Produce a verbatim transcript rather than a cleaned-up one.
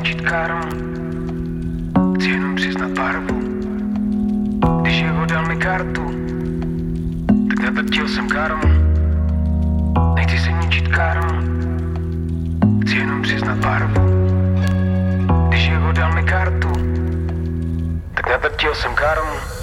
ničit karmu, chci jenom přiznat barvu. Když jeho dal mi kartu, tak nadrtil jsem karmu. Nechci se ničit karmu, chci jenom přiznat barvu. Když jeho dal mi kartu, tak nadrtil jsem karmu.